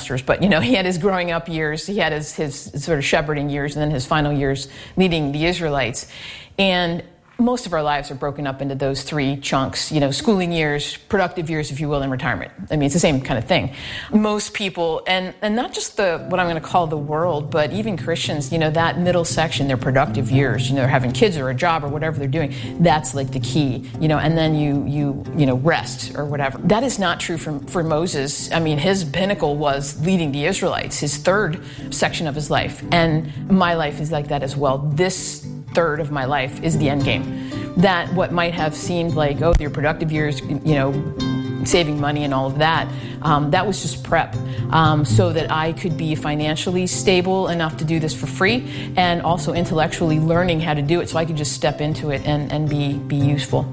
semesters, but, he had his growing up years, he had his sort of shepherding years, and then his final years leading the Israelites. And most of our lives are broken up into those three chunks, schooling years, productive years, if you will, and retirement. I mean, it's the same kind of thing. Most people, and not just what I'm going to call the world, but even Christians, that middle section, their productive years, they're having kids or a job or whatever they're doing, that's like the key, and then you rest or whatever. That is not true for Moses. I mean, his pinnacle was leading the Israelites, his third section of his life. And my life is like that as well. This third of my life is the end game. That what might have seemed like, your productive years, saving money and all of that, that was just prep, so that I could be financially stable enough to do this for free, and also intellectually learning how to do it so I could just step into it and be useful.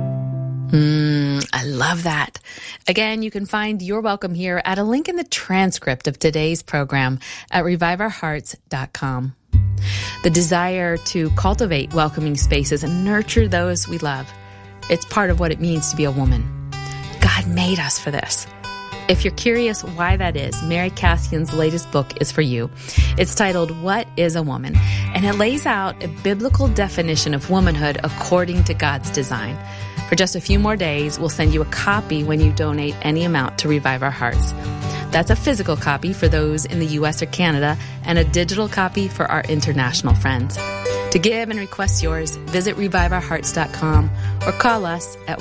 I love that. Again, you can find You're Welcome Here at a link in the transcript of today's program at reviveourhearts.com. The desire to cultivate welcoming spaces and nurture those we love. It's part of what it means to be a woman. God made us for this. If you're curious why that is, Mary Cassian's latest book is for you. It's titled, What is a Woman? And it lays out a biblical definition of womanhood according to God's design. For just a few more days, we'll send you a copy when you donate any amount to Revive Our Hearts. That's a physical copy for those in the U.S. or Canada, and a digital copy for our international friends. To give and request yours, visit reviveourhearts.com or call us at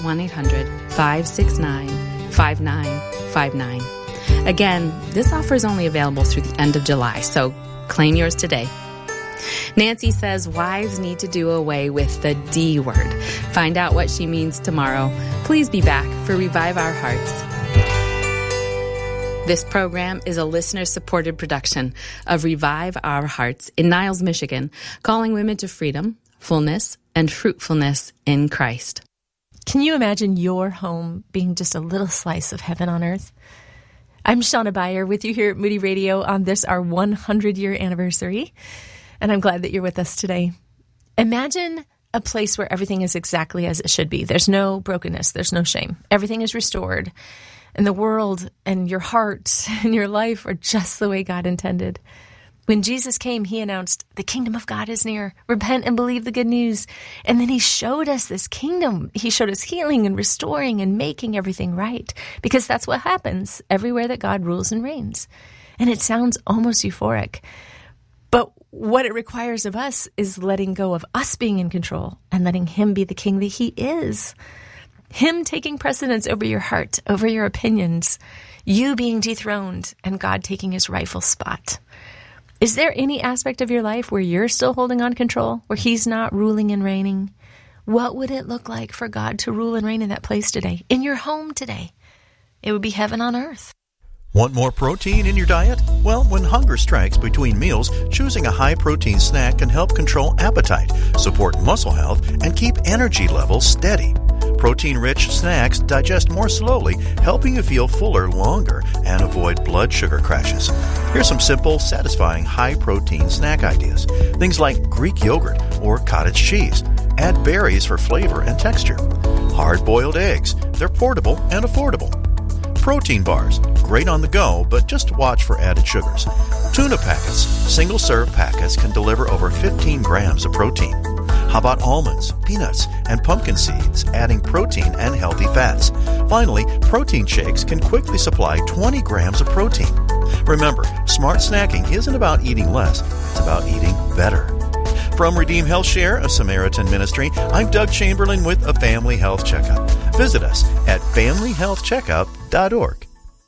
1-800-569-5959. Again, this offer is only available through the end of July, so claim yours today. Nancy says wives need to do away with the D word. Find out what she means tomorrow. Please be back for Revive Our Hearts. This program is a listener-supported production of Revive Our Hearts in Niles, Michigan, calling women to freedom, fullness, and fruitfulness in Christ. Can you imagine your home being just a little slice of heaven on earth? I'm Shauna Beyer with you here at Moody Radio on this, our 100-year anniversary, and I'm glad that you're with us today. Imagine a place where everything is exactly as it should be. There's no brokenness. There's no shame. Everything is restored. And the world and your heart and your life are just the way God intended. When Jesus came, he announced, the kingdom of God is near. Repent and believe the good news. And then he showed us this kingdom. He showed us healing and restoring and making everything right. Because that's what happens everywhere that God rules and reigns. And it sounds almost euphoric. But what it requires of us is letting go of us being in control and letting him be the king that he is. Him taking precedence over your heart, over your opinions, you being dethroned, and God taking his rightful spot. Is there any aspect of your life where you're still holding on control, where he's not ruling and reigning? What would it look like for God to rule and reign in that place today, in your home today? It would be heaven on earth. Want more protein in your diet? Well, when hunger strikes between meals, choosing a high-protein snack can help control appetite, support muscle health, and keep energy levels steady. Protein-rich snacks digest more slowly, helping you feel fuller longer and avoid blood sugar crashes. Here's some simple, satisfying high-protein snack ideas. Things like Greek yogurt or cottage cheese. Add berries for flavor and texture. Hard-boiled eggs. They're portable and affordable. Protein bars. Great on the go, but just watch for added sugars. Tuna packets. Single-serve packets can deliver over 15 grams of protein. How about almonds, peanuts, and pumpkin seeds, adding protein and healthy fats? Finally, protein shakes can quickly supply 20 grams of protein. Remember, smart snacking isn't about eating less, it's about eating better. From Redeem Health Share, a Samaritan ministry, I'm Doug Chamberlain with a Family Health Checkup. Visit us at familyhealthcheckup.org.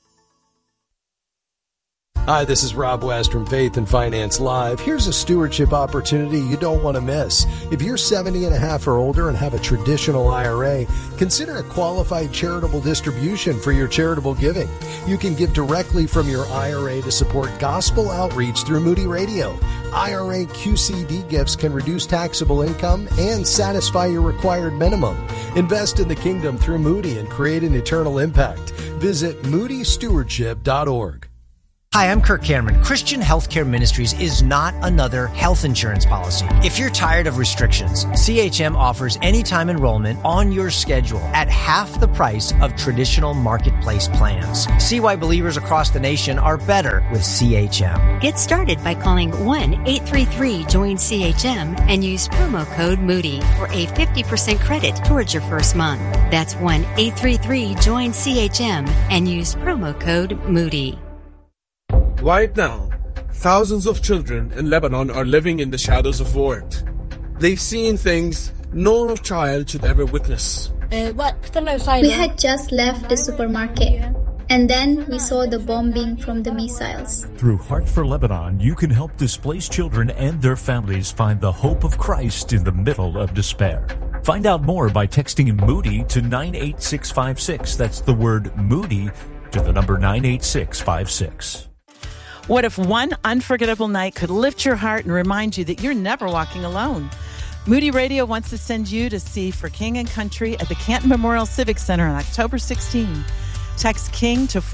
Hi, this is Rob West from Faith and Finance Live. Here's a stewardship opportunity you don't want to miss. If you're 70 and a half or older and have a traditional IRA, consider a qualified charitable distribution for your charitable giving. You can give directly from your IRA to support gospel outreach through Moody Radio. IRA QCD gifts can reduce taxable income and satisfy your required minimum. Invest in the kingdom through Moody and create an eternal impact. Visit moodystewardship.org. Hi, I'm Kirk Cameron. Christian Healthcare Ministries is not another health insurance policy. If you're tired of restrictions, CHM offers anytime enrollment on your schedule at half the price of traditional marketplace plans. See why believers across the nation are better with CHM. Get started by calling 1-833-JOIN-CHM and use promo code Moody for a 50% credit towards your first month. That's 1-833-JOIN-CHM and use promo code Moody. Right now, thousands of children in Lebanon are living in the shadows of war. They've seen things no child should ever witness. We had just left the supermarket, and then we saw the bombing from the missiles. Through Heart for Lebanon, you can help displaced children and their families find the hope of Christ in the middle of despair. Find out more by texting Moody to 98656. That's the word Moody to the number 98656. What if one unforgettable night could lift your heart and remind you that you're never walking alone? Moody Radio wants to send you to see For King and Country at the Canton Memorial Civic Center on October 16. Text KING to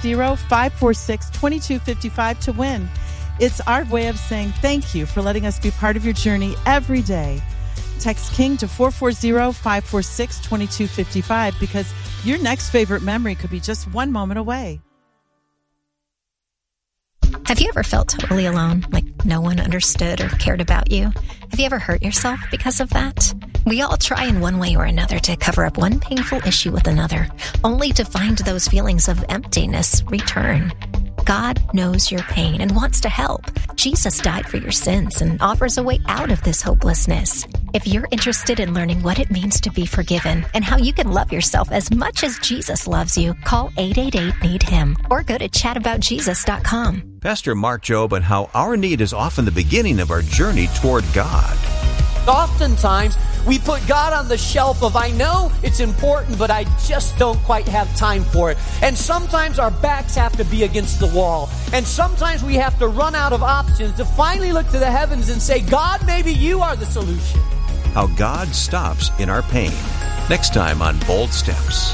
440-546-2255 to win. It's our way of saying thank you for letting us be part of your journey every day. Text KING to 440-546-2255 because your next favorite memory could be just one moment away. Have you ever felt totally alone, like no one understood or cared about you? Have you ever hurt yourself because of that? We all try in one way or another to cover up one painful issue with another, only to find those feelings of emptiness return. God knows your pain and wants to help. Jesus died for your sins and offers a way out of this hopelessness. If you're interested in learning what it means to be forgiven and how you can love yourself as much as Jesus loves you, call 888-NEED-HIM or go to chataboutjesus.com. Pastor Mark Jobe on how our need is often the beginning of our journey toward God. Oftentimes, we put God on the shelf of, I know it's important, but I just don't quite have time for it. And sometimes our backs have to be against the wall. And sometimes we have to run out of options to finally look to the heavens and say, God, maybe you are the solution. How God stops in our pain. Next time on Bold Steps.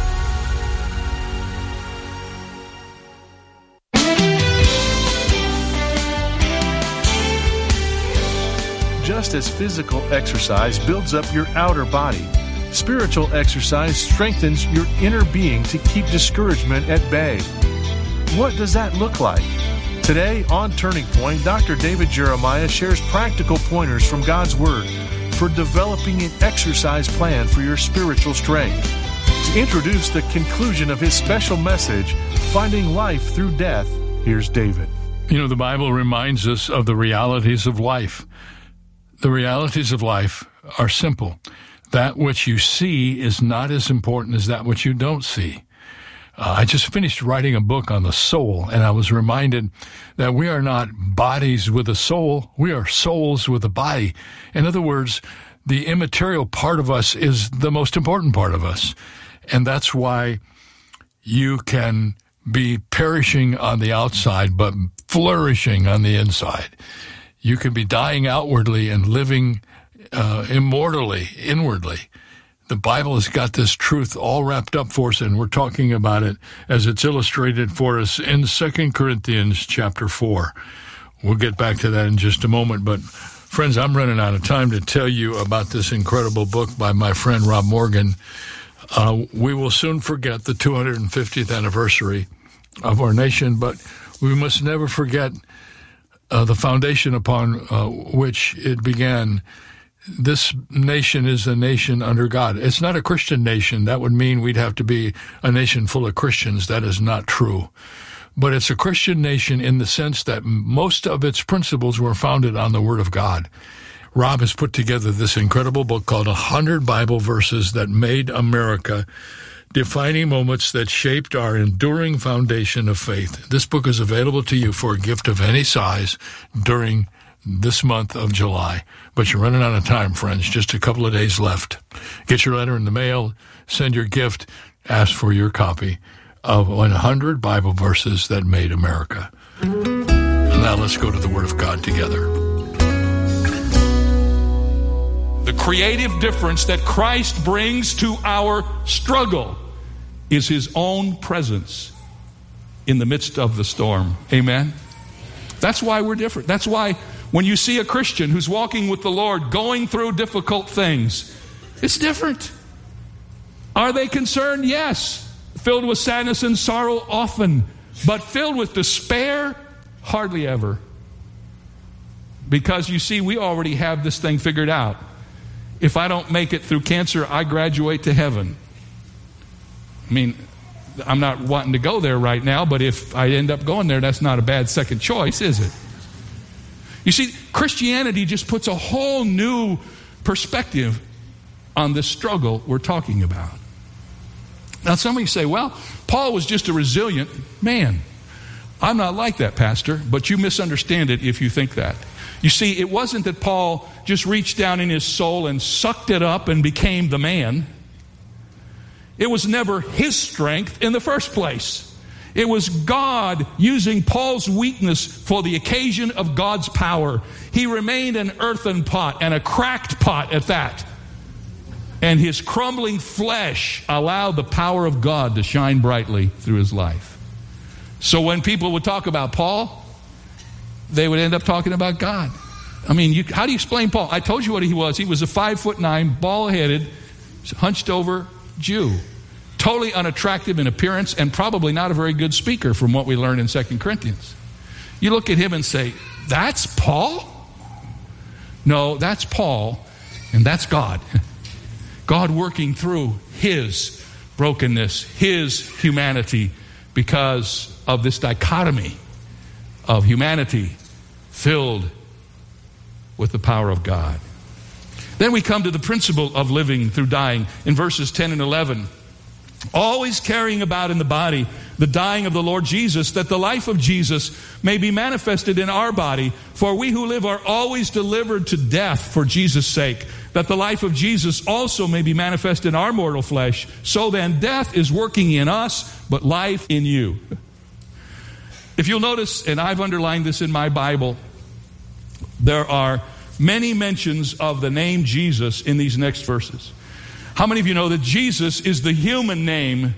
Just as physical exercise builds up your outer body, spiritual exercise strengthens your inner being to keep discouragement at bay. What does that look like? Today on Turning Point, Dr. David Jeremiah shares practical pointers from God's Word for developing an exercise plan for your spiritual strength. To introduce the conclusion of his special message, Finding Life Through Death, here's David. You know, the Bible reminds us of the realities of life. The realities of life are simple. That which you see is not as important as that which you don't see. I just finished writing a book on the soul, and I was reminded that we are not bodies with a soul. We are souls with a body. In other words, the immaterial part of us is the most important part of us. And that's why you can be perishing on the outside, but flourishing on the inside. You can be dying outwardly and living immortally, inwardly. The Bible has got this truth all wrapped up for us, and we're talking about it as it's illustrated for us in 2 Corinthians chapter 4. We'll get back to that in just a moment. But, friends, I'm running out of time to tell you about this incredible book by my friend Rob Morgan. We will soon forget the 250th anniversary of our nation, but we must never forget the foundation upon which it began. This nation is a nation under God. It's not a Christian nation. That would mean we'd have to be a nation full of Christians. That is not true. But it's a Christian nation in the sense that most of its principles were founded on the Word of God. Rob has put together this incredible book called 100 Bible Verses That Made America, Defining Moments That Shaped Our Enduring Foundation of Faith. This book is available to you for a gift of any size during this month of July. But you're running out of time, friends. Just a couple of days left. Get your letter in the mail, send your gift, ask for your copy of 100 Bible Verses That Made America. And now let's go to the Word of God together. The creative difference that Christ brings to our struggle is his own presence. in the midst of the storm. Amen? That's why we're different. That's why when you see a Christian who's walking with the Lord going through difficult things, it's different. Are they concerned? Yes. Filled with sadness and sorrow? Often. But filled with despair? Hardly ever. Because you see, we already have this thing figured out. If I don't make it through cancer, I graduate to heaven. I mean, I'm not wanting to go there right now, but if I end up going there, that's not a bad second choice, is it? You see, Christianity just puts a whole new perspective on this struggle we're talking about. Now, some of you say, well, Paul was just a resilient man. I'm not like that, Pastor, but you misunderstand it if you think that. You see, it wasn't that Paul just reached down in his soul and sucked it up and became the man. It was never his strength in the first place. It was God using Paul's weakness for the occasion of God's power. He remained an earthen pot, and a cracked pot at that. And his crumbling flesh allowed the power of God to shine brightly through his life. So when people would talk about Paul, they would end up talking about God. I mean, how do you explain Paul? I told you what he was. He was a 5'9", bald-headed, hunched-over Jew. Totally unattractive in appearance and probably not a very good speaker from what we learned in 2 Corinthians. You look at him and say, that's Paul? No, that's Paul, and that's God. God working through his brokenness, his humanity, because of this dichotomy of humanity filled with the power of God. Then we come to the principle of living through dying in verses 10 and 11. Always carrying about in the body the dying of the Lord Jesus, that the life of Jesus may be manifested in our body. For we who live are always delivered to death for Jesus' sake, that the life of Jesus also may be manifest in our mortal flesh. So then death is working in us, but life in you. If you'll notice, and I've underlined this in my Bible, there are many mentions of the name Jesus in these next verses. How many of you know that Jesus is the human name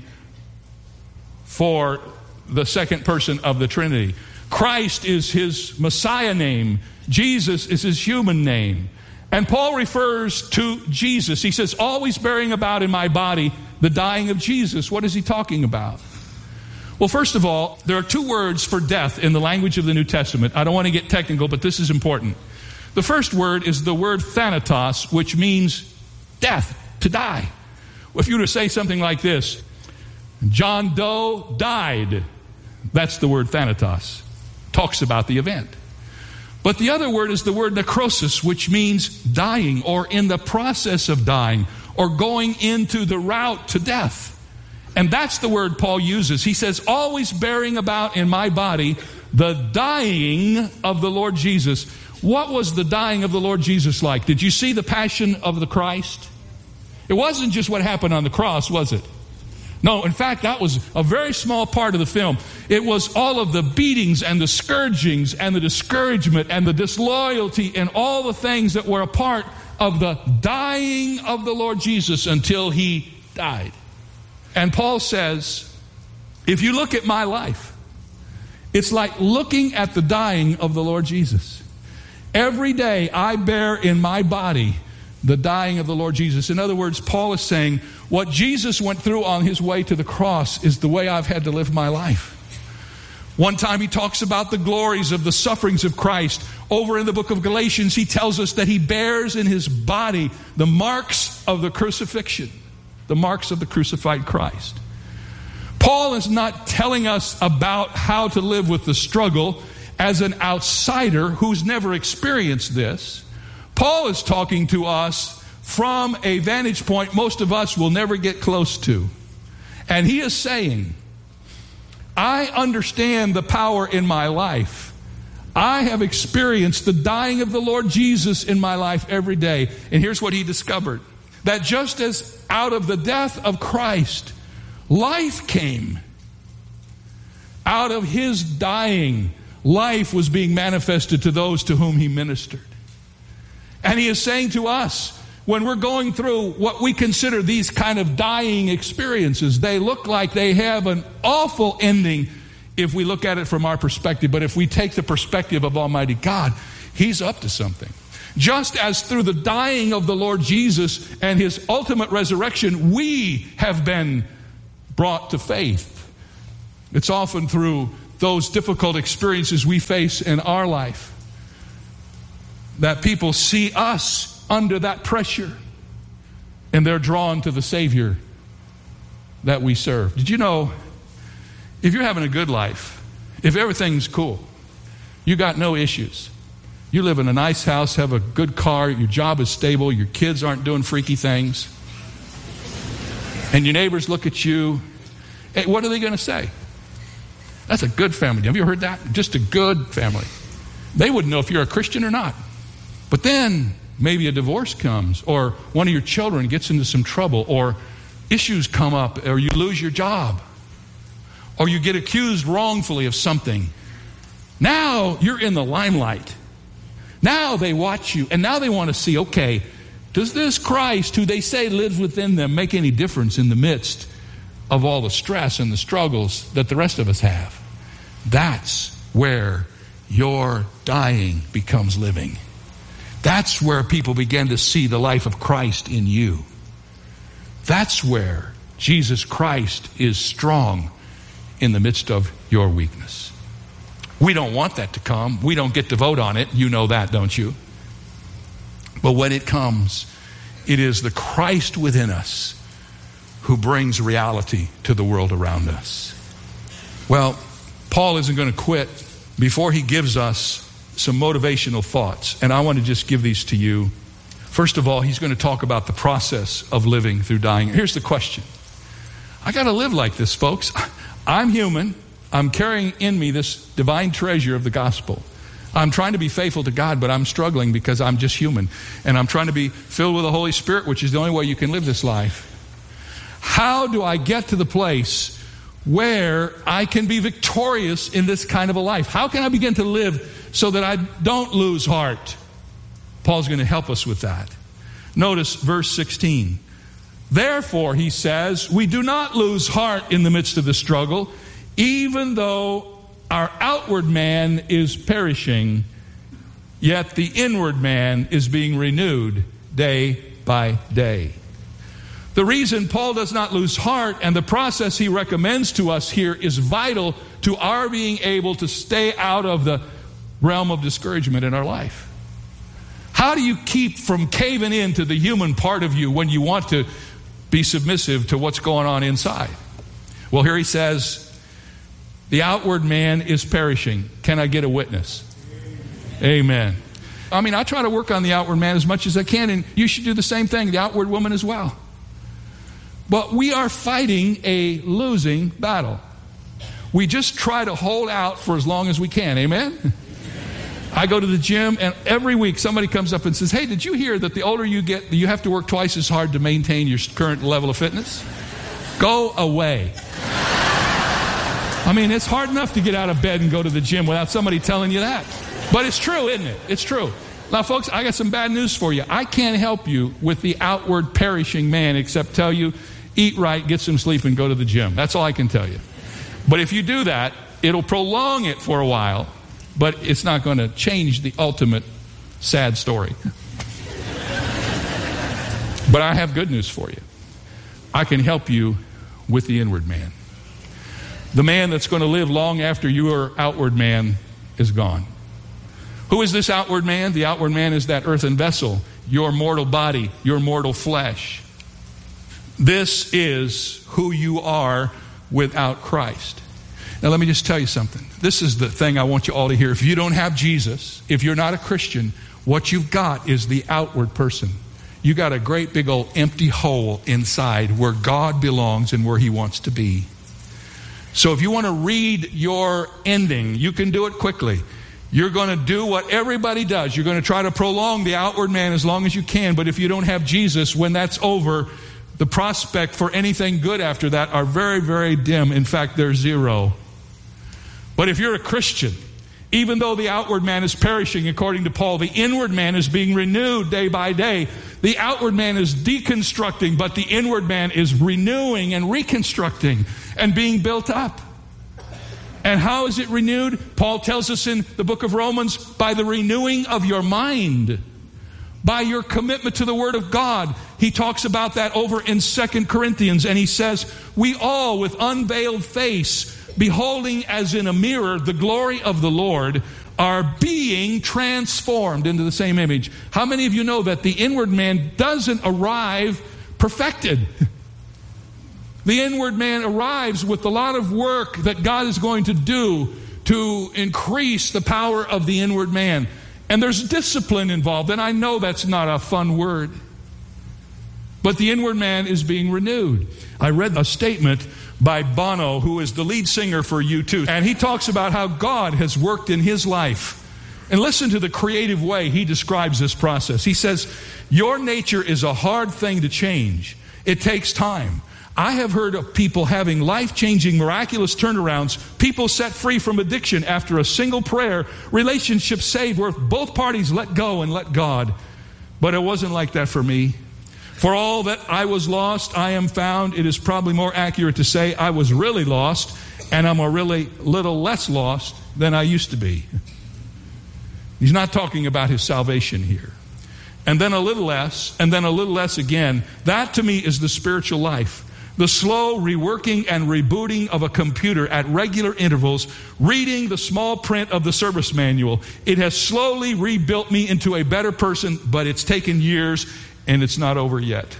for the second person of the Trinity? Christ is his Messiah name. Jesus is his human name. And Paul refers to Jesus. He says, always bearing about in my body the dying of Jesus. What is he talking about? Well, first of all, there are two words for death in the language of the New Testament. I don't want to get technical, but this is important. The first word is the word thanatos, which means death, to die. If you were to say something like this, John Doe died, that's the word thanatos. Talks about the event. But the other word is the word necrosis, which means dying or in the process of dying or going into the route to death. And that's the word Paul uses. He says, always bearing about in my body the dying of the Lord Jesus. What was the dying of the Lord Jesus like? Did you see the passion of the Christ? It wasn't just what happened on the cross, was it? No, in fact, that was a very small part of the film. It was all of the beatings and the scourgings and the discouragement and the disloyalty and all the things that were a part of the dying of the Lord Jesus until he died. And Paul says, if you look at my life, it's like looking at the dying of the Lord Jesus. Every day I bear in my body the dying of the Lord Jesus. In other words, Paul is saying, what Jesus went through on his way to the cross is the way I've had to live my life. One time he talks about the glories of the sufferings of Christ. Over in the book of Galatians, he tells us that he bears in his body the marks of the crucifixion, the marks of the crucified Christ. Paul is not telling us about how to live with the struggle as an outsider who's never experienced this. Paul is talking to us from a vantage point most of us will never get close to. And he is saying, I understand the power in my life. I have experienced the dying of the Lord Jesus in my life every day. And here's what he discovered. That just as out of the death of Christ, life came. Out of his dying, life was being manifested to those to whom he ministered. And he is saying to us, when we're going through what we consider these kind of dying experiences, they look like they have an awful ending if we look at it from our perspective. But if we take the perspective of Almighty God, He's up to something. Just as through the dying of the Lord Jesus and His ultimate resurrection, we have been brought to faith. It's often through those difficult experiences we face in our life that people see us under that pressure and they're drawn to the Savior that we serve. Did you know, if you're having a good life, if everything's cool, you got no issues, you live in a nice house, have a good car, your job is stable, your kids aren't doing freaky things, and your neighbors look at you, hey, what are they going to say? That's a good family. Have you heard that? Just a good family. They wouldn't know if you're a Christian or not. But then maybe a divorce comes, or one of your children gets into some trouble, or issues come up, or you lose your job, or you get accused wrongfully of something. Now you're in the limelight. Now they watch you, and now they want to see, okay, does this Christ, who they say lives within them, make any difference in the midst of all the stress and the struggles that the rest of us have? That's where your dying becomes living. That's where people begin to see the life of Christ in you. That's where Jesus Christ is strong in the midst of your weakness. We don't want that to come. We don't get to vote on it. You know that, don't you? But when it comes, it is the Christ within us who brings reality to the world around us. Well, Paul isn't going to quit before he gives us some motivational thoughts. And I want to just give these to you. First of all, he's going to talk about the process of living through dying. Here's the question. I got to live like this, folks. I'm human. I'm carrying in me this divine treasure of the gospel. I'm trying to be faithful to God, but I'm struggling because I'm just human. And I'm trying to be filled with the Holy Spirit, which is the only way you can live this life. How do I get to the place where I can be victorious in this kind of a life? How can I begin to live so that I don't lose heart? Paul's going to help us with that. Notice verse 16. Therefore, he says, we do not lose heart in the midst of the struggle, even though our outward man is perishing, yet the inward man is being renewed day by day. The reason Paul does not lose heart and the process he recommends to us here is vital to our being able to stay out of the realm of discouragement in our life. How do you keep from caving into the human part of you when you want to be submissive to what's going on inside? Well, here he says, the outward man is perishing. Can I get a witness? Amen. I mean, I try to work on the outward man as much as I can, and you should do the same thing, the outward woman as well. But we are fighting a losing battle. We just try to hold out for as long as we can. Amen? I go to the gym, and every week somebody comes up and says, hey, did you hear that the older you get, you have to work twice as hard to maintain your current level of fitness? Go away. I mean, it's hard enough to get out of bed and go to the gym without somebody telling you that. But it's true, isn't it? It's true. Now, folks, I got some bad news for you. I can't help you with the outward perishing man except tell you, eat right, get some sleep, and go to the gym. That's all I can tell you. But if you do that, it'll prolong it for a while, but it's not going to change the ultimate sad story. But I have good news for you. I can help you with the inward man. The man that's going to live long after your outward man is gone. Who is this outward man? The outward man is that earthen vessel, your mortal body, your mortal flesh. This is who you are without Christ. Now let me just tell you something. This is the thing I want you all to hear. If you don't have Jesus, if you're not a Christian, what you've got is the outward person. You got a great big old empty hole inside where God belongs and where He wants to be. So if you want to read your ending, you can do it quickly. You're going to do what everybody does. You're going to try to prolong the outward man as long as you can. But if you don't have Jesus, when that's over, the prospect for anything good after that are very, very dim. In fact, they're zero. But if you're a Christian, even though the outward man is perishing, according to Paul, the inward man is being renewed day by day. The outward man is deconstructing, but the inward man is renewing and reconstructing and being built up. And how is it renewed? Paul tells us in the book of Romans, by the renewing of your mind, by your commitment to the Word of God. He talks about that over in 2 Corinthians, and he says, we all with unveiled face, beholding as in a mirror the glory of the Lord, are being transformed into the same image. How many of you know that the inward man doesn't arrive perfected? The inward man arrives with a lot of work that God is going to do to increase the power of the inward man. And there's discipline involved, and I know that's not a fun word. But the inward man is being renewed. I read a statement by Bono, who is the lead singer for U2, and he talks about how God has worked in his life. And listen to the creative way he describes this process. He says, your nature is a hard thing to change. It takes time. I have heard of people having life-changing, miraculous turnarounds, people set free from addiction after a single prayer, relationships saved where both parties let go and let God. But it wasn't like that for me. For all that I was lost, I am found. It is probably more accurate to say I was really lost, and I'm a really little less lost than I used to be. He's not talking about his salvation here. And then a little less, and then a little less again. That to me is the spiritual life. The slow reworking and rebooting of a computer at regular intervals, reading the small print of the service manual. It has slowly rebuilt me into a better person, but it's taken years, and it's not over yet.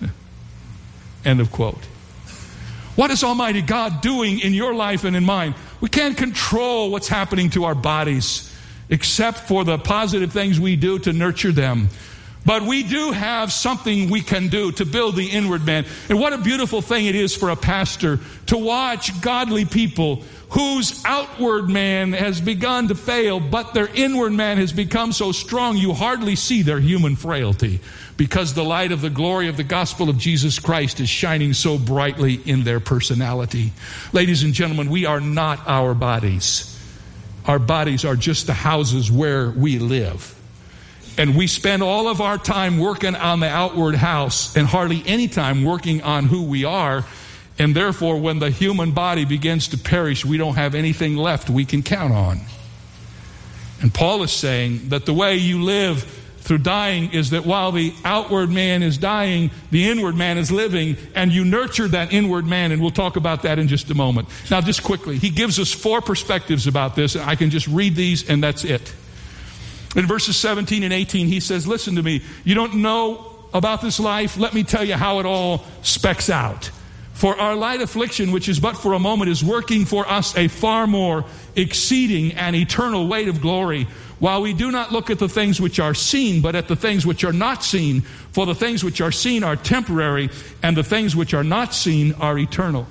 End of quote. What is Almighty God doing in your life and in mine? We can't control what's happening to our bodies, except for the positive things we do to nurture them. But we do have something we can do to build the inward man. And what a beautiful thing it is for a pastor to watch godly people whose outward man has begun to fail, but their inward man has become so strong you hardly see their human frailty, because the light of the glory of the gospel of Jesus Christ is shining so brightly in their personality. Ladies and gentlemen, we are not our bodies. Our bodies are just the houses where we live. And we spend all of our time working on the outward house and hardly any time working on who we are. And therefore, when the human body begins to perish, we don't have anything left we can count on. And Paul is saying that the way you live through dying is that while the outward man is dying, the inward man is living, and you nurture that inward man, and we'll talk about that in just a moment. Now, just quickly, he gives us 4 perspectives about this. I can just read these, and that's it. In verses 17 and 18, he says, listen to me. You don't know about this life? Let me tell you how it all specs out. For our light affliction, which is but for a moment, is working for us a far more exceeding and eternal weight of glory, while we do not look at the things which are seen, but at the things which are not seen. For the things which are seen are temporary, and the things which are not seen are eternal.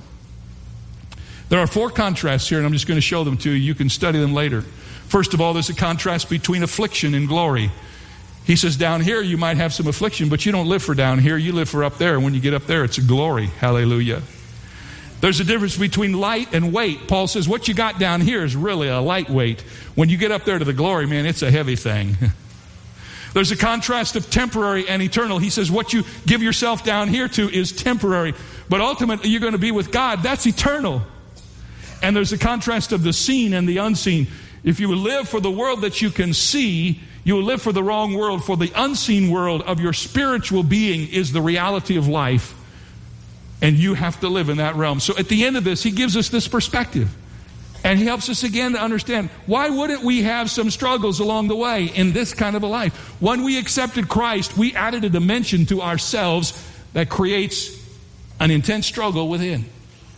There are 4 contrasts here, and I'm just going to show them to you. You can study them later. First of all, there's a contrast between affliction and glory. He says down here you might have some affliction, but you don't live for down here. You live for up there. And when you get up there, it's a glory. Hallelujah. There's a difference between light and weight. Paul says what you got down here is really a light weight. When you get up there to the glory, man, it's a heavy thing. There's a contrast of temporary and eternal. He says what you give yourself down here to is temporary, but ultimately you're going to be with God. That's eternal. And there's a contrast of the seen and the unseen. If you live for the world that you can see, you will live for the wrong world. For the unseen world of your spiritual being is the reality of life. And you have to live in that realm. So at the end of this, he gives us this perspective. And he helps us again to understand, why wouldn't we have some struggles along the way in this kind of a life? When we accepted Christ, we added a dimension to ourselves that creates an intense struggle within.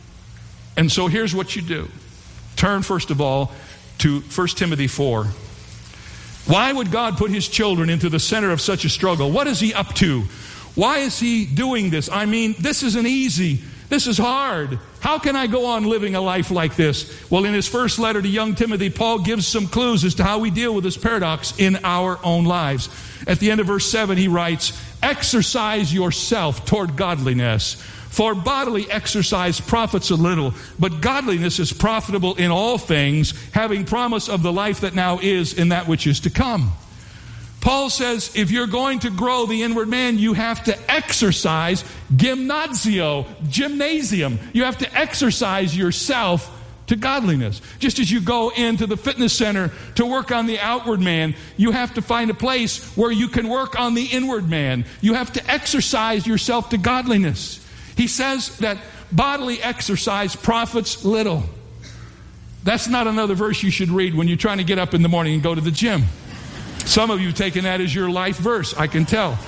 And so here's what you do. Turn, first of all, to 1 Timothy 4. Why would God put his children into the center of such a struggle? What is he up to? Why is he doing this? I mean, this isn't easy. This is hard. How can I go on living a life like this? Well, in his first letter to young Timothy, Paul gives some clues as to how we deal with this paradox in our own lives. At the end of verse 7, he writes, exercise yourself toward godliness. For bodily exercise profits a little, but godliness is profitable in all things, having promise of the life that now is in that which is to come. Paul says if you're going to grow the inward man, you have to exercise gymnasium. You have to exercise yourself to godliness. Just as you go into the fitness center to work on the outward man, you have to find a place where you can work on the inward man. You have to exercise yourself to godliness. He says that bodily exercise profits little. That's not another verse you should read when you're trying to get up in the morning and go to the gym. Some of you have taken that as your life verse, I can tell.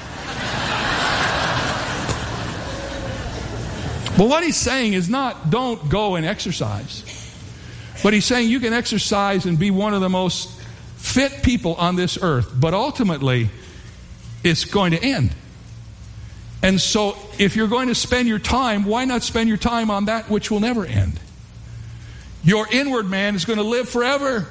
But what he's saying is not don't go and exercise. But he's saying you can exercise and be one of the most fit people on this earth. But ultimately, it's going to end. And so if you're going to spend your time, why not spend your time on that which will never end? Your inward man is going to live forever.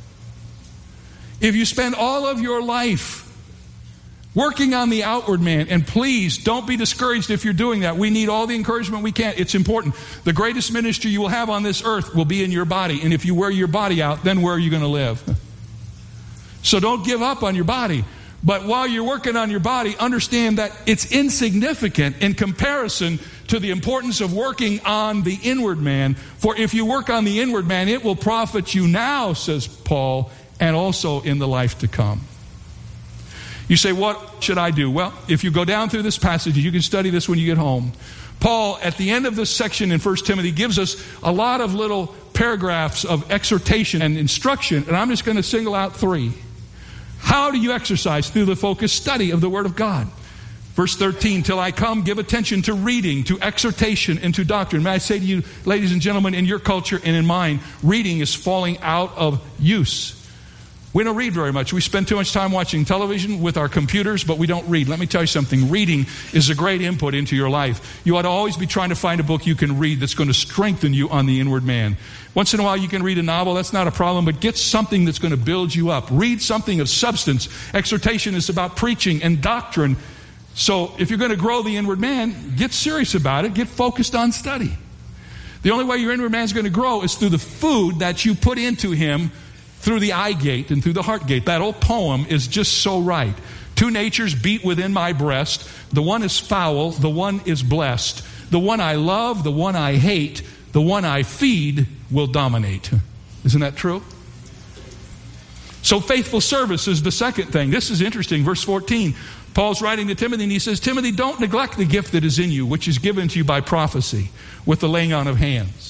If you spend all of your life working on the outward man, and please don't be discouraged if you're doing that. We need all the encouragement we can. It's important. The greatest ministry you will have on this earth will be in your body. And if you wear your body out, then where are you going to live? So don't give up on your body. But while you're working on your body, understand that it's insignificant in comparison to the importance of working on the inward man. For if you work on the inward man, it will profit you now, says Paul, and also in the life to come. You say, what should I do? Well, if you go down through this passage, you can study this when you get home. Paul, at the end of this section in 1 Timothy, gives us a lot of little paragraphs of exhortation and instruction, and I'm just going to single out 3. How do you exercise? Through the focused study of the Word of God. Verse 13, till I come, give attention to reading, to exhortation, and to doctrine. May I say to you, ladies and gentlemen, in your culture and in mine, reading is falling out of use. We don't read very much. We spend too much time watching television with our computers, but we don't read. Let me tell you something. Reading is a great input into your life. You ought to always be trying to find a book you can read that's going to strengthen you on the inward man. Once in a while you can read a novel. That's not a problem, but get something that's going to build you up. Read something of substance. Exhortation is about preaching and doctrine. So if you're going to grow the inward man, get serious about it. Get focused on study. The only way your inward man is going to grow is through the food that you put into him through the eye gate and through the heart gate. That old poem is just so right. 2 natures beat within my breast. The one is foul, the one is blessed. The one I love, the one I hate, the one I feed will dominate. Isn't that true? So faithful service is the second thing. This is interesting. Verse 14, Paul's writing to Timothy and he says, Timothy, don't neglect the gift that is in you, which is given to you by prophecy with the laying on of hands.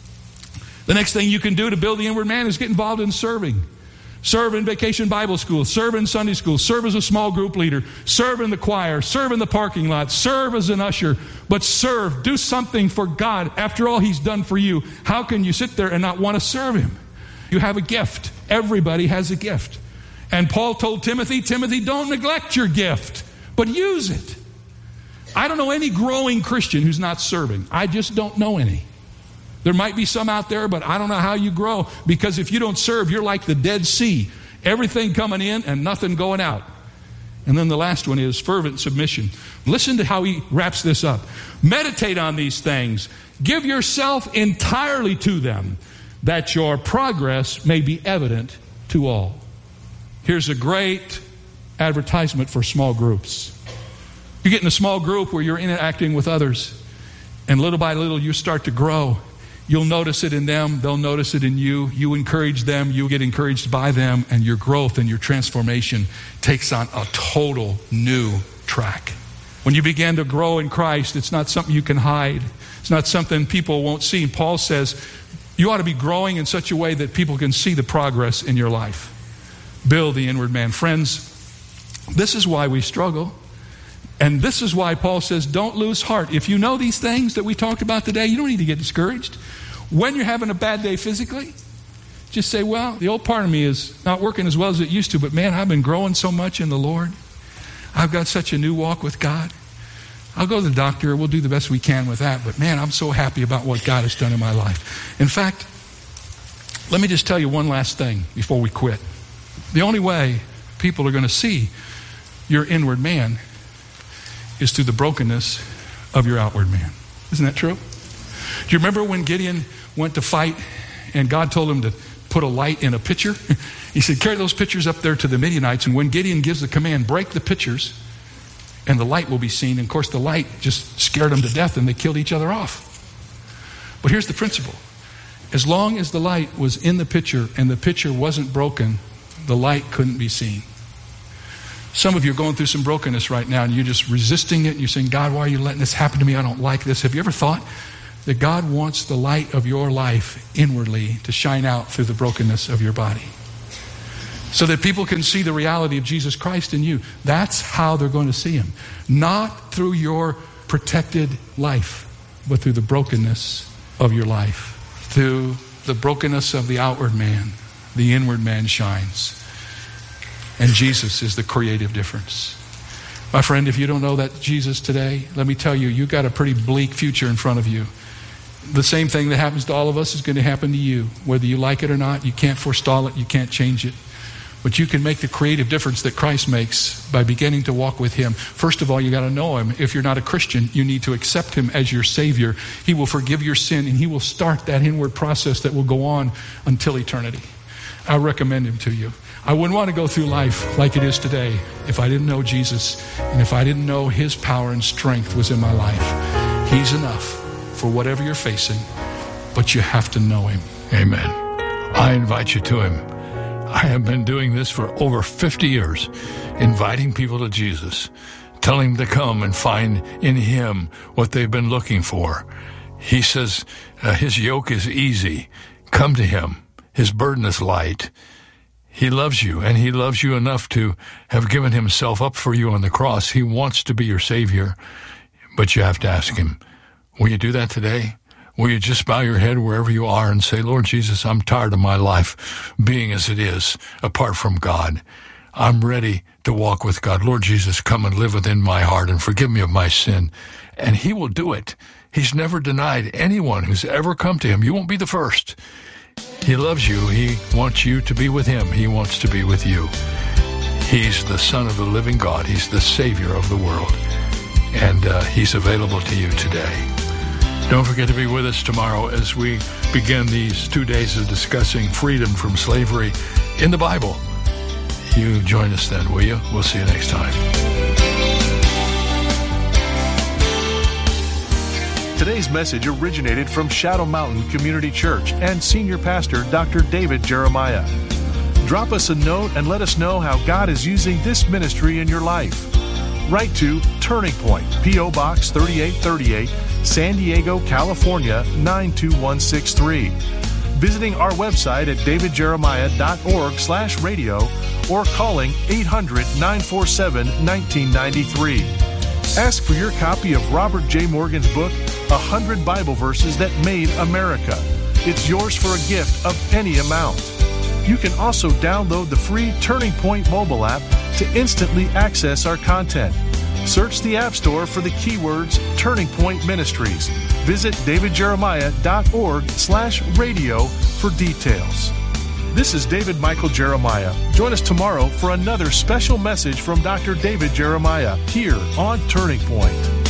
The next thing you can do to build the inward man is get involved in serving. Serve in Vacation Bible School. Serve in Sunday school. Serve as a small group leader. Serve in the choir. Serve in the parking lot. Serve as an usher. But serve. Do something for God. After all He's done for you, how can you sit there and not want to serve Him? You have a gift. Everybody has a gift. And Paul told Timothy, Timothy, don't neglect your gift, but use it. I don't know any growing Christian who's not serving. I just don't know any. There might be some out there, but I don't know how you grow. Because if you don't serve, you're like the Dead Sea. Everything coming in and nothing going out. And then the last one is fervent submission. Listen to how he wraps this up. Meditate on these things. Give yourself entirely to them, that your progress may be evident to all. Here's a great advertisement for small groups. You get in a small group where you're interacting with others, and little by little you start to grow. You'll notice it in them. They'll notice it in you. You encourage them. You get encouraged by them. And your growth and your transformation takes on a total new track. When you begin to grow in Christ, it's not something you can hide. It's not something people won't see. Paul says you ought to be growing in such a way that people can see the progress in your life. Build the inward man. Friends, this is why we struggle. And this is why Paul says, don't lose heart. If you know these things that we talked about today, you don't need to get discouraged. When you're having a bad day physically, just say, well, the old part of me is not working as well as it used to, but man, I've been growing so much in the Lord. I've got such a new walk with God. I'll go to the doctor. We'll do the best we can with that. But man, I'm so happy about what God has done in my life. In fact, let me just tell you one last thing before we quit. The only way people are going to see your inward man is through the brokenness of your outward man. Isn't that true? Do you remember when Gideon went to fight and God told him to put a light in a pitcher? He said, carry those pitchers up there to the Midianites, and when Gideon gives the command, break the pitchers and the light will be seen. And of course the light just scared them to death and they killed each other off. But here's the principle. As long as the light was in the pitcher and the pitcher wasn't broken, the light couldn't be seen. Some of you are going through some brokenness right now and you're just resisting it and you're saying, God, why are you letting this happen to me? I don't like this. Have you ever thought that God wants the light of your life inwardly to shine out through the brokenness of your body, so that people can see the reality of Jesus Christ in you? That's how they're going to see him. Not through your protected life, but through the brokenness of your life. Through the brokenness of the outward man, the inward man shines. And Jesus is the creative difference. My friend, if you don't know that Jesus today, let me tell you, you've got a pretty bleak future in front of you. The same thing that happens to all of us is going to happen to you. Whether you like it or not, you can't forestall it, you can't change it. But you can make the creative difference that Christ makes by beginning to walk with him. First of all, you got to know him. If you're not a Christian, you need to accept him as your Savior. He will forgive your sin, and he will start that inward process that will go on until eternity. I recommend him to you. I wouldn't want to go through life like it is today if I didn't know Jesus and if I didn't know his power and strength was in my life. He's enough for whatever you're facing, but you have to know him. Amen. I invite you to him. I have been doing this for over 50 years, inviting people to Jesus, telling them to come and find in him what they've been looking for. He says his yoke is easy. Come to him. His burden is light. He loves you, and he loves you enough to have given himself up for you on the cross. He wants to be your Savior, but you have to ask him, will you do that today? Will you just bow your head wherever you are and say, Lord Jesus, I'm tired of my life being as it is, apart from God. I'm ready to walk with God. Lord Jesus, come and live within my heart and forgive me of my sin. And he will do it. He's never denied anyone who's ever come to him. You won't be the first. He loves you. He wants you to be with him. He wants to be with you. He's the Son of the living God. He's the Savior of the world. And he's available to you today. Don't forget to be with us tomorrow as we begin these 2 days of discussing freedom from slavery in the Bible. You join us then, will you? We'll see you next time. Today's message originated from Shadow Mountain Community Church and Senior Pastor Dr. David Jeremiah. Drop us a note and let us know how God is using this ministry in your life. Write to Turning Point, P.O. Box 3838, San Diego, California 92163. Visiting our website at davidjeremiah.org/radio or calling 800-947-1993. Ask for your copy of Robert J. Morgan's book, 100 Bible Verses That Made America. It's yours for a gift of any amount. You can also download the free Turning Point mobile app to instantly access our content. Search the App Store for the keywords Turning Point Ministries. Visit davidjeremiah.org/radio for details. This is David Michael Jeremiah. Join us tomorrow for another special message from Dr. David Jeremiah here on Turning Point.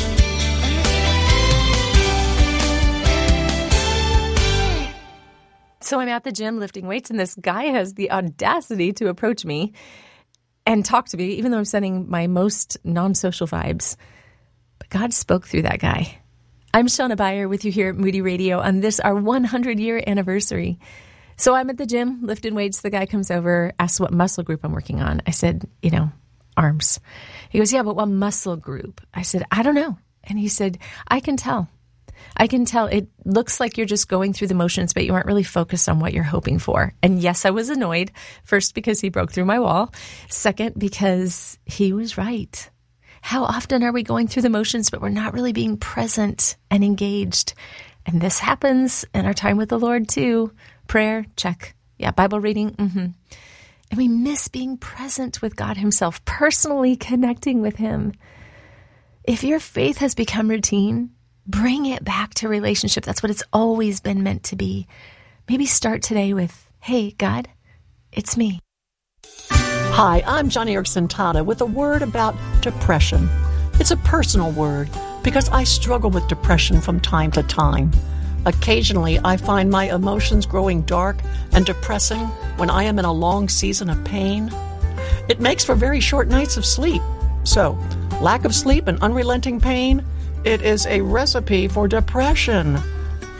So I'm at the gym lifting weights, and this guy has the audacity to approach me and talk to me, even though I'm sending my most non-social vibes. But God spoke through that guy. I'm Shauna Beyer with you here at Moody Radio on this, our 100-year anniversary. So I'm at the gym lifting weights. The guy comes over, asks what muscle group I'm working on. I said, arms. He goes, yeah, but what muscle group? I said, I don't know. And he said, I can tell. It looks like you're just going through the motions, but you aren't really focused on what you're hoping for. And yes, I was annoyed. First, because he broke through my wall. Second, because he was right. How often are we going through the motions, but we're not really being present and engaged? And this happens in our time with the Lord too. Prayer, check. Yeah, Bible reading, And we miss being present with God himself, personally connecting with him. If your faith has become routine, bring it back to relationship. That's what it's always been meant to be. Maybe start today with, hey, God, it's me. Hi, I'm Johnny Erickson Tada with a word about depression. It's a personal word because I struggle with depression from time to time. Occasionally, I find my emotions growing dark and depressing when I am in a long season of pain. It makes for very short nights of sleep. So, lack of sleep and unrelenting pain, it is a recipe for depression.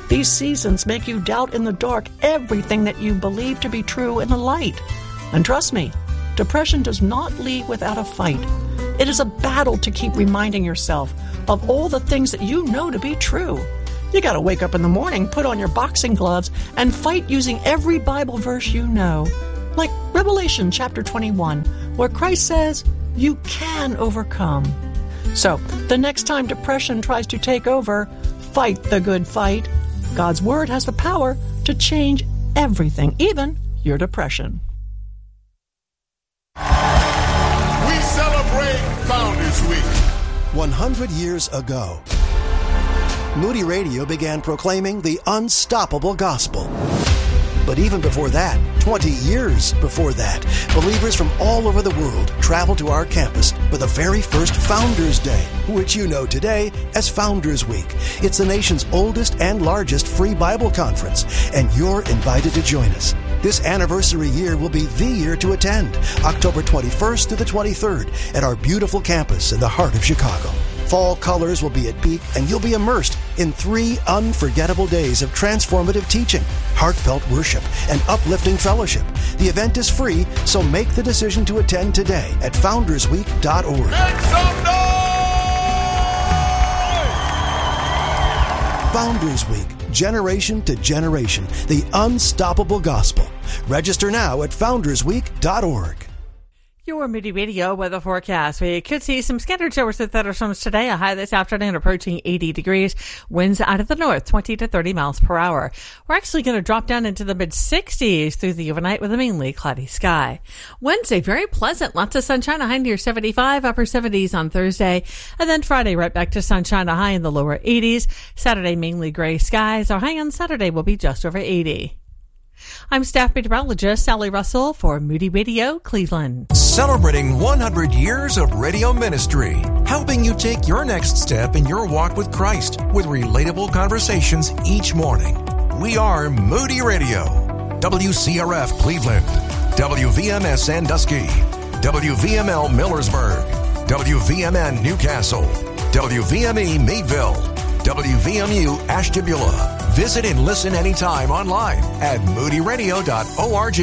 These seasons make you doubt in the dark everything that you believe to be true in the light. And trust me, depression does not leave without a fight. It is a battle to keep reminding yourself of all the things that you know to be true. You got to wake up in the morning, put on your boxing gloves, and fight using every Bible verse you know. Like Revelation chapter 21, where Christ says, you can overcome. So, the next time depression tries to take over, fight the good fight. God's Word has the power to change everything, even your depression. We celebrate Founders Week. 100 years ago, Moody Radio began proclaiming the unstoppable gospel. But even before that, 20 years before that, believers from all over the world traveled to our campus for the very first Founders Day, which you know today as Founders Week. It's the nation's oldest and largest free Bible conference, and you're invited to join us. This anniversary year will be the year to attend, October 21st to the 23rd at our beautiful campus in the heart of Chicago. Fall colors will be at peak, and you'll be immersed in 3 unforgettable days of transformative teaching, heartfelt worship, and uplifting fellowship. The event is free, so make the decision to attend today at foundersweek.org. Make some noise! Founders Week, generation to generation, the unstoppable gospel. Register now at foundersweek.org. Your Moody Radio weather forecast. We could see some scattered showers and thunderstorms today. A high this afternoon approaching 80 degrees. Winds out of the north, 20 to 30 miles per hour. We're actually going to drop down into the mid-60s through the overnight with a mainly cloudy sky. Wednesday, very pleasant. Lots of sunshine, a high near 75, upper 70s on Thursday. And then Friday, right back to sunshine, a high in the lower 80s. Saturday, mainly gray skies. Our high on Saturday will be just over 80. I'm staff meteorologist Sally Russell for Moody Radio, Cleveland. Celebrating 100 years of radio ministry, helping you take your next step in your walk with Christ with relatable conversations each morning. We are Moody Radio, WCRF Cleveland, WVMS Sandusky, WVML Millersburg, WVMN Newcastle, WVME Meadville, WVMU Ashtabula. Visit and listen anytime online at moodyradio.org.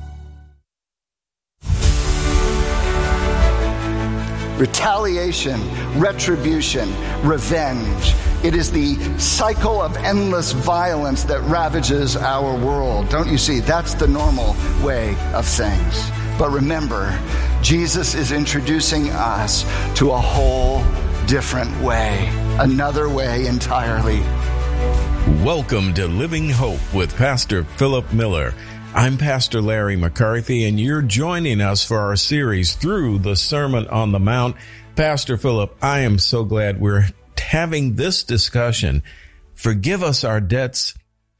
Retaliation, retribution, revenge. It is the cycle of endless violence that ravages our world. Don't you see? That's the normal way of things. But remember, Jesus is introducing us to a whole different way, another way entirely. Welcome to Living Hope with Pastor Philip Miller. I'm Pastor Larry McCarthy, and you're joining us for our series through the Sermon on the Mount. Pastor Philip, I am so glad we're having this discussion. Forgive us our debts.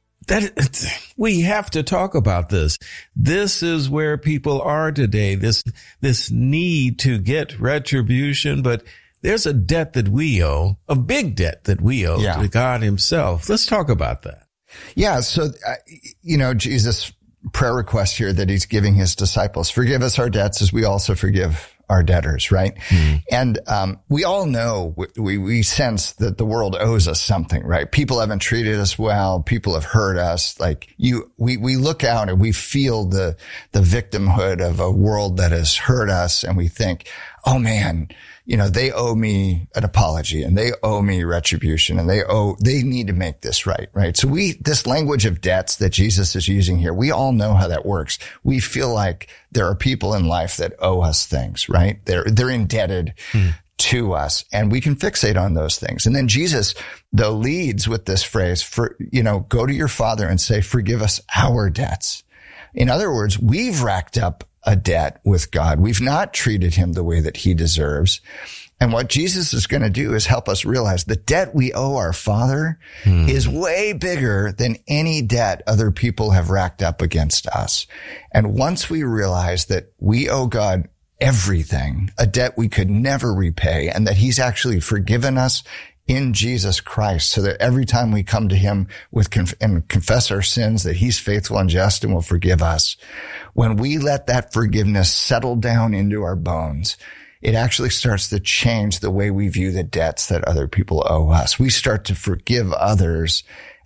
We have to talk about this. This is where people are today, this need to get retribution, but there's a debt that we owe, a big debt that we owe to God himself. Let's talk about that. Yeah. So, Jesus' prayer request here that he's giving his disciples, forgive us our debts as we also forgive our debtors, right? And we all know, we sense that the world owes us something, right? People haven't treated us well. People have hurt us. We look out and we feel the victimhood of a world that has hurt us, and we think, oh man, they owe me an apology and they owe me retribution and they need to make this right? So this language of debts that Jesus is using here, we all know how that works. We feel like there are people in life that owe us things, right? They're indebted to us, and we can fixate on those things. And then Jesus, though, leads with this phrase go to your Father and say, forgive us our debts. In other words, we've racked up a debt with God. We've not treated him the way that he deserves. And what Jesus is going to do is help us realize the debt we owe our Father is way bigger than any debt other people have racked up against us. And once we realize that we owe God everything, a debt we could never repay, and that he's actually forgiven us in Jesus Christ, so that every time we come to him and confess our sins, that he's faithful and just and will forgive us. When we let that forgiveness settle down into our bones, it actually starts to change the way we view the debts that other people owe us. We start to forgive others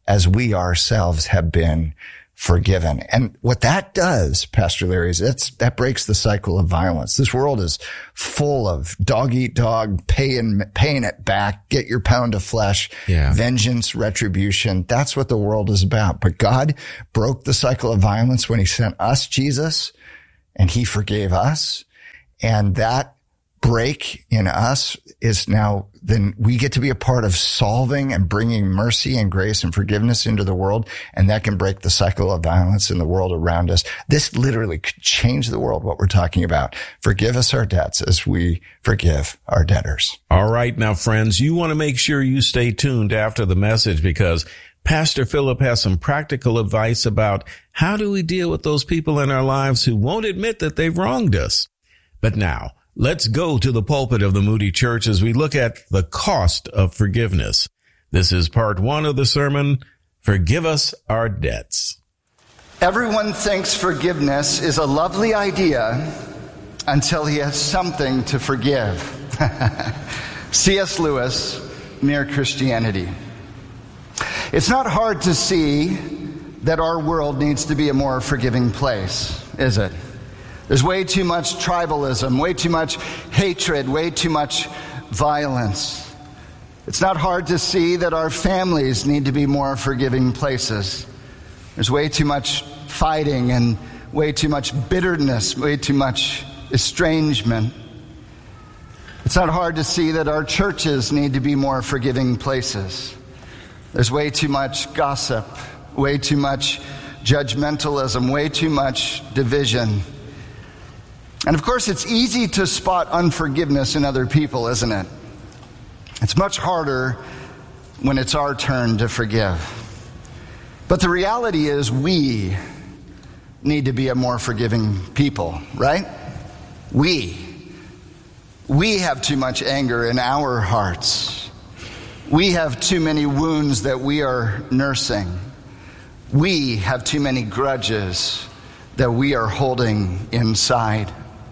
as we ourselves have been forgiven. And what that does, Pastor Larry, is that breaks the cycle of violence. This world is full of dog eat dog, paying it back, get your pound of flesh, vengeance, retribution. That's what the world is about. But God broke the cycle of violence when he sent us Jesus, and he forgave us. And that break in us is now, then we get to be a part of solving and bringing mercy and grace and forgiveness into the world. And that can break the cycle of violence in the world around us. This literally could change the world, what we're talking about. Forgive us our debts as we forgive our debtors. All right. Now, friends, you want to make sure you stay tuned after the message, because Pastor Philip has some practical advice about how do we deal with those people in our lives who won't admit that they've wronged us. But now, let's go to the pulpit of the Moody Church as we look at the cost of forgiveness. This is part 1 of the sermon, Forgive Us Our Debts. Everyone thinks forgiveness is a lovely idea until he has something to forgive. C.S. Lewis, Mere Christianity. It's not hard to see that our world needs to be a more forgiving place, is it? There's way too much tribalism, way too much hatred, way too much violence. It's not hard to see that our families need to be more forgiving places. There's way too much fighting and way too much bitterness, way too much estrangement. It's not hard to see that our churches need to be more forgiving places. There's way too much gossip, way too much judgmentalism, way too much division. And of course, it's easy to spot unforgiveness in other people, isn't it? It's much harder when it's our turn to forgive. But the reality is we need to be a more forgiving people, right? We have too much anger in our hearts. We have too many wounds that we are nursing. We have too many grudges that we are holding inside.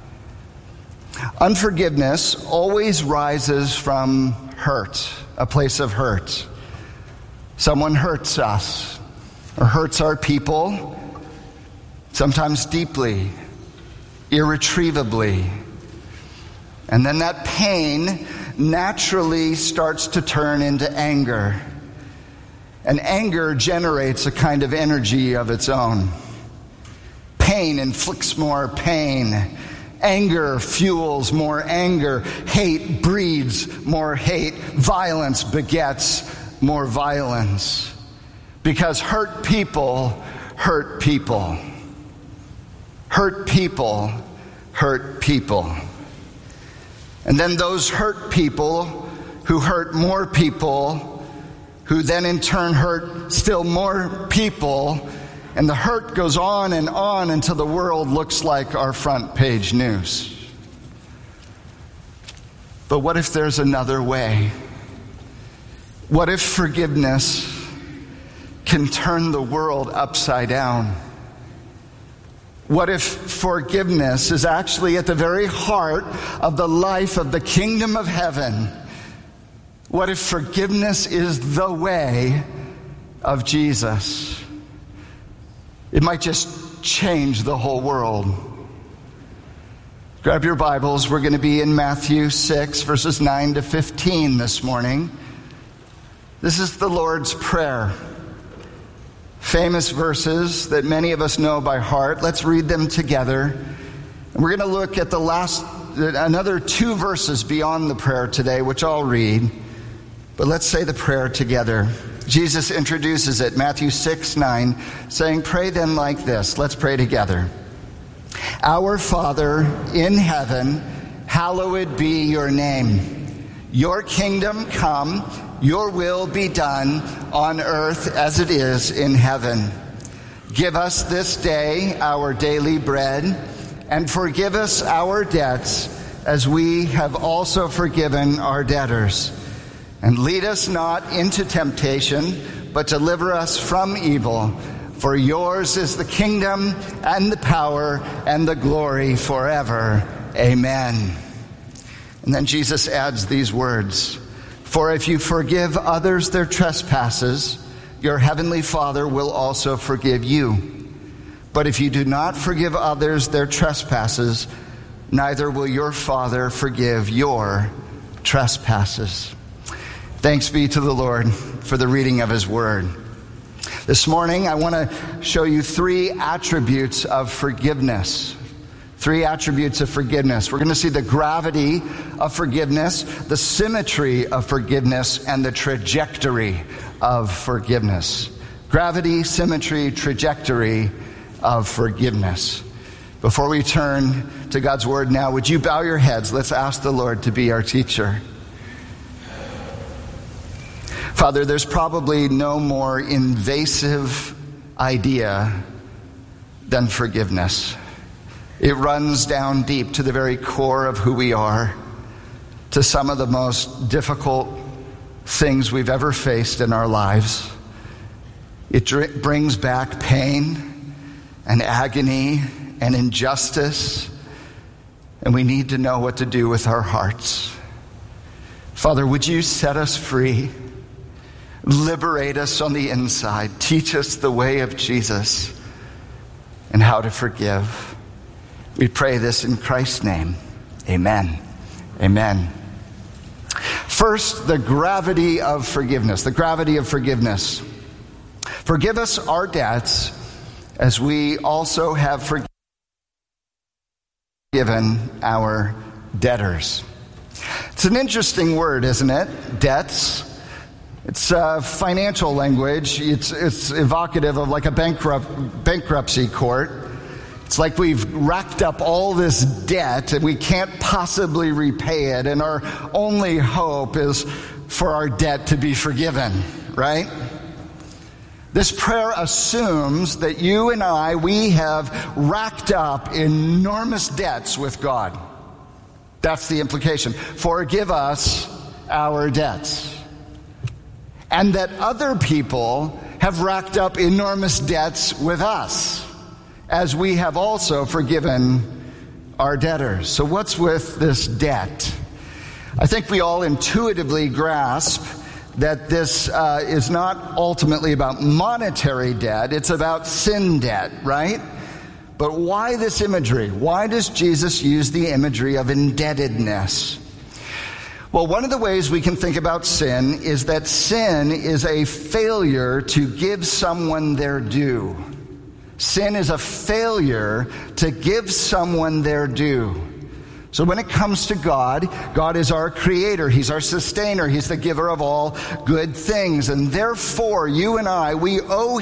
Unforgiveness always rises from hurt, a place of hurt. Someone hurts us or hurts our people, sometimes deeply, irretrievably. And then that pain naturally starts to turn into anger. And anger generates a kind of energy of its own. Pain inflicts more pain. Anger fuels more anger. Hate breeds more hate. Violence begets more violence. Because hurt people hurt people. Hurt people hurt people. And then those hurt people who hurt more people, who then in turn hurt still more people, and the hurt goes on until the world looks like our front page news. But what if there's another way? What if forgiveness can turn the world upside down? What if forgiveness is actually at the very heart of the life of the kingdom of heaven? What if forgiveness is the way of Jesus? It might just change the whole world. Grab your Bibles. We're going to be in Matthew 6, verses 9 to 15 this morning. This is the Lord's Prayer. Famous verses that many of us know by heart. Let's read them together. And we're going to look at another 2 verses beyond the prayer today, which I'll read. But let's say the prayer together. Jesus introduces it, Matthew 6:9, saying, "Pray then like this." Let's pray together. "Our Father in heaven, hallowed be your name. Your kingdom come, your will be done on earth as it is in heaven. Give us this day our daily bread, and forgive us our debts as we have also forgiven our debtors. And lead us not into temptation, but deliver us from evil. For yours is the kingdom and the power and the glory forever. Amen." And then Jesus adds these words, "For if you forgive others their trespasses, your heavenly Father will also forgive you. But if you do not forgive others their trespasses, neither will your Father forgive your trespasses. Thanks be to the Lord for the reading of his word. This morning, I want to show you 3 attributes of forgiveness. 3 attributes of forgiveness. We're going to see the gravity of forgiveness, the symmetry of forgiveness, and the trajectory of forgiveness. Gravity, symmetry, trajectory of forgiveness. Before we turn to God's word now, would you bow your heads? Let's ask the Lord to be our teacher. Father, there's probably no more invasive idea than forgiveness. It runs down deep to the very core of who we are, to some of the most difficult things we've ever faced in our lives. It brings back pain and agony and injustice, and we need to know what to do with our hearts. Father, would you set us free? Liberate us on the inside. Teach us the way of Jesus and how to forgive. We pray this in Christ's name. Amen. Amen. First, the gravity of forgiveness. The gravity of forgiveness. Forgive us our debts as we also have forgiven our debtors. It's an interesting word, isn't it? Debts. It's financial language. It's evocative of like a bankruptcy court. It's like we've racked up all this debt and we can't possibly repay it, and our only hope is for our debt to be forgiven, right? This prayer assumes that you and I, we have racked up enormous debts with God. That's the implication. Forgive us our debts. And that other people have racked up enormous debts with us, as we have also forgiven our debtors. So what's with this debt? I think we all intuitively grasp that this is not ultimately about monetary debt, it's about sin debt, right? But why this imagery? Why does Jesus use the imagery of indebtedness? Well, one of the ways we can think about sin is that sin is a failure to give someone their due. Sin is a failure to give someone their due. So when it comes to God, God is our creator. He's our sustainer. He's the giver of all good things. And therefore, you and I, we owe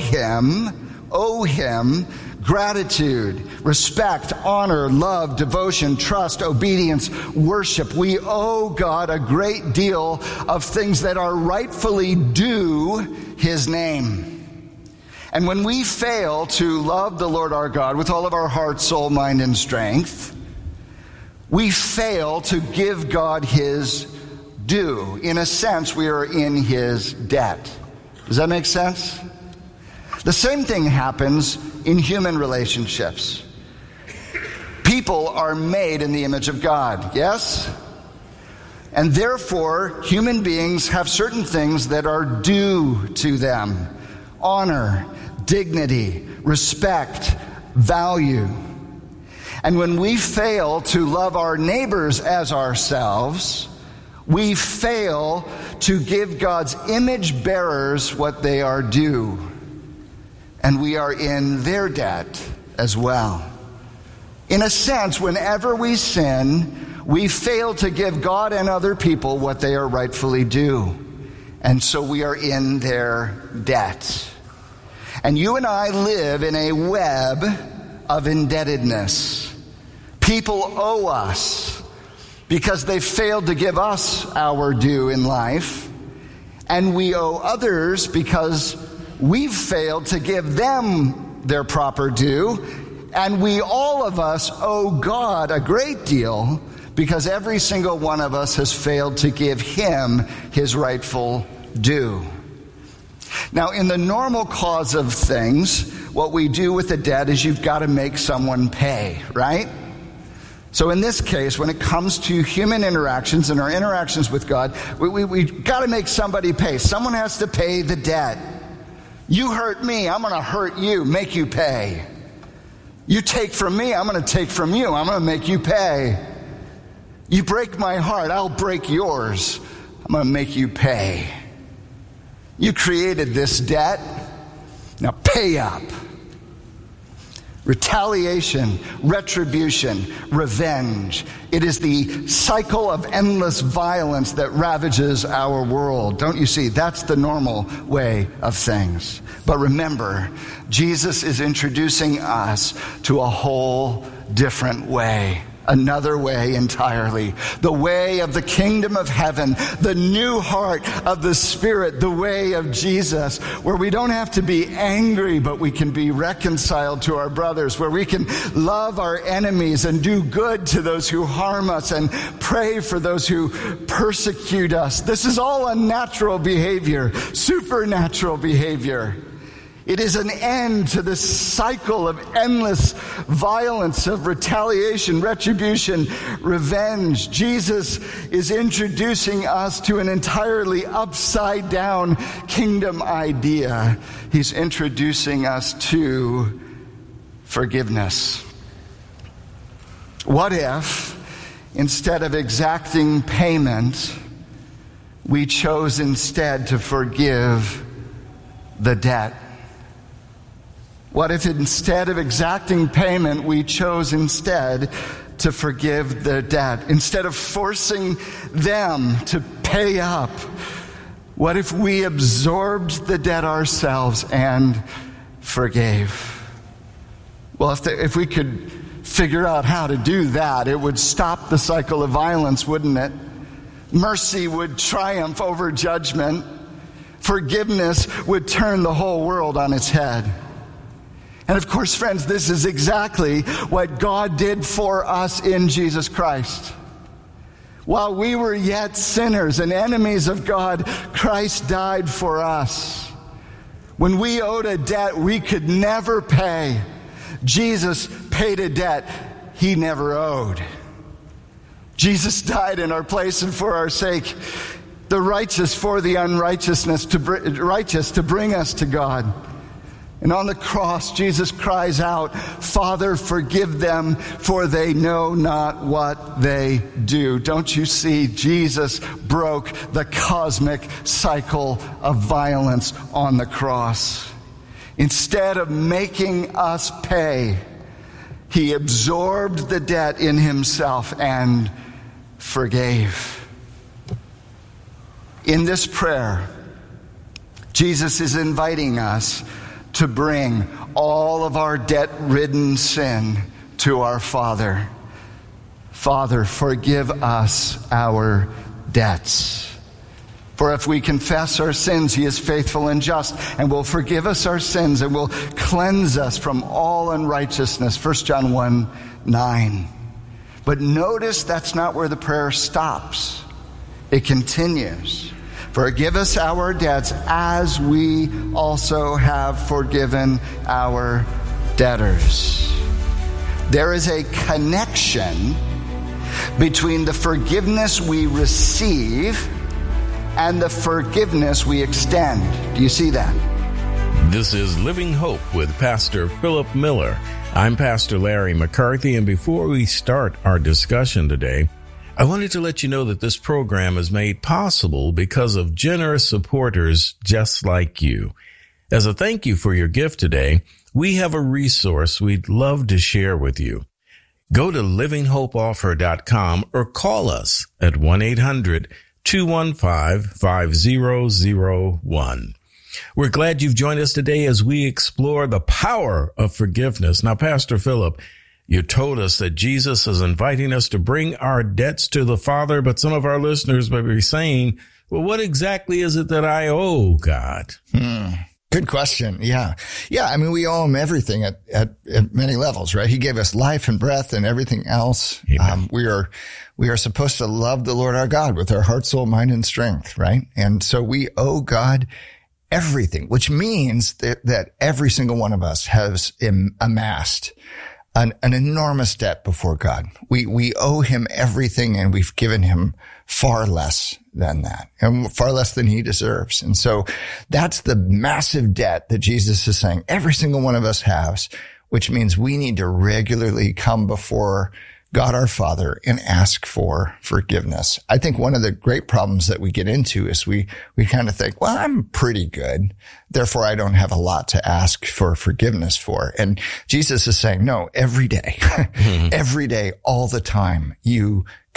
him gratitude, respect, honor, love, devotion, trust, obedience, worship. We owe God a great deal of things that are rightfully due his name. And when we fail to love the Lord our God with all of our heart, soul, mind, and strength, we fail to give God his due. In a sense, we are in his debt. Does that make sense? The same thing happens in human relationships. People are made in the image of God, yes? And therefore, human beings have certain things that are due to them. Honor, dignity, respect, value. And when we fail to love our neighbors as ourselves, we fail to give God's image bearers what they are due. And we are in their debt as well. In a sense, whenever we sin, we fail to give God and other people what they are rightfully due. And so we are in their debt. And you and I live in a web of indebtedness. People owe us because they failed to give us our due in life. And we owe others because we've failed to give them their proper due. And we, all of us, owe God a great deal because every single one of us has failed to give him his rightful due. Now, in the normal cause of things, what we do with a debt is you've got to make someone pay, right? So in this case, when it comes to human interactions and our interactions with God, we got to make somebody pay. Someone has to pay the debt. You hurt me, I'm going to hurt you, make you pay. You take from me, I'm going to take from you, I'm going to make you pay. You break my heart, I'll break yours, I'm going to make you pay. You created this debt, now pay up. Retaliation, retribution, revenge. It is the cycle of endless violence that ravages our world. Don't you see? That's the normal way of things. But remember, Jesus is introducing us to a whole different way. Another way entirely. The way of the kingdom of heaven, the new heart of the Spirit, the way of Jesus, where we don't have to be angry, but we can be reconciled to our brothers, where we can love our enemies and do good to those who harm us and pray for those who persecute us. This is all unnatural behavior, supernatural behavior. It is an end to this cycle of endless violence, of retaliation, retribution, revenge. Jesus is introducing us to an entirely upside down kingdom idea. He's introducing us to forgiveness. What if, instead of exacting payment, we chose instead to forgive the debt? What if instead of exacting payment, we chose instead to forgive the debt? Instead of forcing them to pay up, what if we absorbed the debt ourselves and forgave? Well, if we could figure out how to do that, it would stop the cycle of violence, wouldn't it? Mercy would triumph over judgment. Forgiveness would turn the whole world on its head. And of course, friends, this is exactly what God did for us in Jesus Christ. While we were yet sinners and enemies of God, Christ died for us. When we owed a debt we could never pay, Jesus paid a debt he never owed. Jesus died in our place and for our sake, the righteous for the unrighteousness, righteous to bring us to God. And on the cross, Jesus cries out, Father, forgive them, for they know not what they do. Don't you see? Jesus broke the cosmic cycle of violence on the cross. Instead of making us pay, he absorbed the debt in himself and forgave. In this prayer, Jesus is inviting us to bring all of our debt-ridden sin to our Father. Father, forgive us our debts. For if we confess our sins, he is faithful and just and will forgive us our sins and will cleanse us from all unrighteousness. 1 John 1:9. But notice that's not where the prayer stops. It continues. Forgive us our debts as we also have forgiven our debtors. There is a connection between the forgiveness we receive and the forgiveness we extend. Do you see that? This is Living Hope with Pastor Philip Miller. I'm Pastor Larry McCarthy, and before we start our discussion today, I wanted to let you know that this program is made possible because of generous supporters just like you. As a thank you for your gift today, we have a resource we'd love to share with you. Go to livinghopeoffer.com or call us at 1-800-215-5001. We're glad you've joined us today as we explore the power of forgiveness. Now, Pastor Philip, you told us that Jesus is inviting us to bring our debts to the Father, but some of our listeners may be saying, well, what exactly is it that I owe God? Good question. Yeah. I mean, we owe him everything at many levels, right? He gave us life and breath and everything else. We are supposed to love the Lord our God with our heart, soul, mind, and strength, right? And so we owe God everything, which means that every single one of us has amassed an enormous debt before God. We owe him everything, and we've given him far less than that, and far less than he deserves. And so that's the massive debt that Jesus is saying every single one of us has, which means we need to regularly come before God our Father and ask for forgiveness. I think one of the great problems that we get into is we kind of think, well, I'm pretty good, therefore I don't have a lot to ask for forgiveness for. And Jesus is saying, no, every day, every day, all the time, you